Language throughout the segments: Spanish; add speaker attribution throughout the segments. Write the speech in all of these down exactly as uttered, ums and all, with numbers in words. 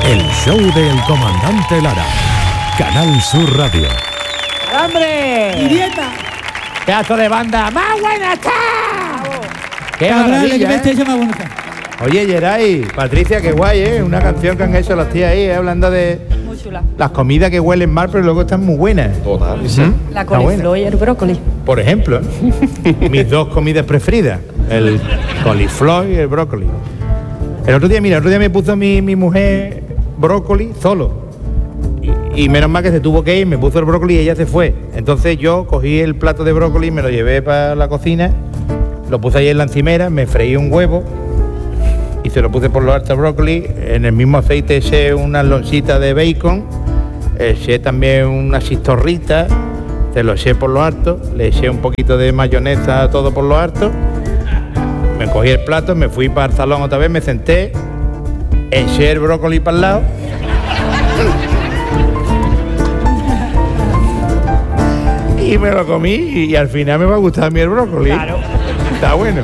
Speaker 1: El show del comandante Lara. Canal Sur Radio.
Speaker 2: ¡Hombre!
Speaker 3: ¡Idiota!
Speaker 2: ¡Pedazo de banda! ¡Más buena está! ¡Qué
Speaker 3: Cabrón, la
Speaker 2: maravilla,
Speaker 3: que me
Speaker 2: eh!
Speaker 3: está hecha más bonita.
Speaker 2: Oye, Geray, Patricia, qué guay, ¿eh? Una canción que han hecho las tías ahí, ¿eh? Hablando de
Speaker 4: Muy chula.
Speaker 2: las comidas que huelen mal, pero luego están muy buenas.
Speaker 5: Total,
Speaker 2: ¿Mm?
Speaker 5: sí.
Speaker 4: La
Speaker 2: Está buena.
Speaker 4: coliflor y el brócoli.
Speaker 2: Por ejemplo, ¿eh? Mis dos comidas preferidas, el coliflor y el brócoli. El otro día, mira, el otro día me puso mi, mi mujer brócoli solo. Y, y menos mal que se tuvo que ir, me puso el brócoli y ella se fue. Entonces yo cogí el plato de brócoli, me lo llevé para la cocina, lo puse ahí en la encimera, me freí un huevo y se lo puse por lo alto al brócoli. En el mismo aceite eché unas lonchitas de bacon, eché también unas chistorritas, se lo eché por lo alto, le eché un poquito de mayonesa todo por lo alto. Me cogí el plato, me fui para el salón otra vez, me senté, eché el brócoli para el lado. Y me lo comí y al final me va a gustar a mí el brócoli.
Speaker 4: Claro.
Speaker 2: Está bueno.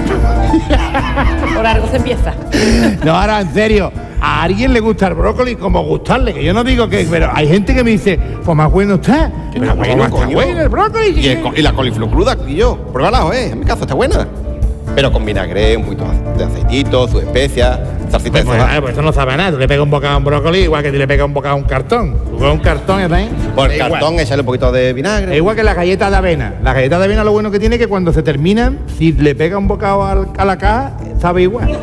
Speaker 4: Por algo se empieza.
Speaker 2: No, ahora en serio, a alguien le gusta el brócoli como gustarle, que yo no digo que, pero hay gente que me dice, pues más bueno está. Pero
Speaker 5: Está
Speaker 2: bueno,
Speaker 5: bueno,
Speaker 2: está
Speaker 5: coño.
Speaker 2: bueno el brócoli.
Speaker 5: Y, el co- y la coliflor cruda, y yo, pruébala, eh, en mi caso está buena. Pero con vinagre, un poquito de aceitito, sus especias, salsita de
Speaker 2: Pues,
Speaker 5: soja.
Speaker 2: ah, pues eso no sabe a nada. Tú le pegas un bocado a un brócoli igual que tú le pegas un bocado a un cartón. Tú coges un cartón y también.
Speaker 5: Por
Speaker 2: Es igual.
Speaker 5: cartón, echarle un poquito de vinagre.
Speaker 2: Es igual que la galleta de avena. La galleta de avena lo bueno que tiene es que cuando se terminan, si le pega un bocado al- a la caja, sabe igual.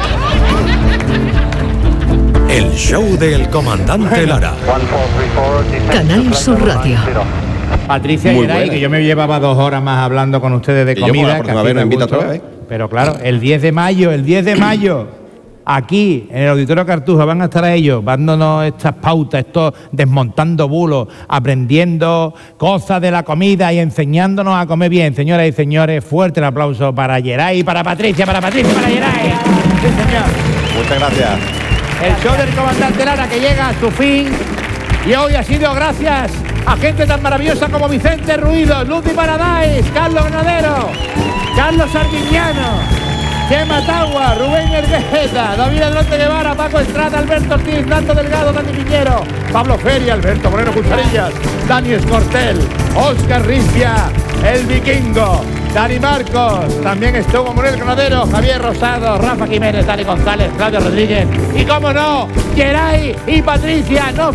Speaker 1: El show del comandante Lara.
Speaker 6: Canal Sur Radio.
Speaker 2: Patricia
Speaker 5: Muy
Speaker 2: Geray,
Speaker 5: buena.
Speaker 2: que yo me llevaba dos horas más hablando con ustedes de
Speaker 5: Y yo, por
Speaker 2: comida.
Speaker 5: la
Speaker 2: que
Speaker 5: próxima
Speaker 2: así
Speaker 5: vez
Speaker 2: me
Speaker 5: me invita
Speaker 2: gustó.
Speaker 5: otra vez.
Speaker 2: Pero claro, el diez de mayo, el diez de mayo, aquí en el Auditorio Cartuja van a estar a ellos dándonos estas pautas, esto desmontando bulos, aprendiendo cosas de la comida y enseñándonos a comer bien. Señoras y señores, fuerte el aplauso para Geray, para Patricia, para Patricia, para Geray. Sí, señor.
Speaker 5: Muchas gracias.
Speaker 2: El show del comandante Lara que llega a su fin y hoy ha sido gracias a gente tan maravillosa como Vicente Ruido, Lucy Paradise, Carlos Granadero, Carlos Arguiñano, Chema Tagua, Rubén Erguejeta, David Adronte Guevara, Paco Estrada, Alberto Ortiz, Nando Delgado, Dani Piñero, Pablo Feria, Alberto Moreno Cucharillas, Dani Escortel, Óscar Ripia, El Vikingo, Dani Marcos, también estuvo Manuel Granadero, Javier Rosado, Rafa Jiménez, Dani González, Claudio Rodríguez y, como no, Geray y Patricia. No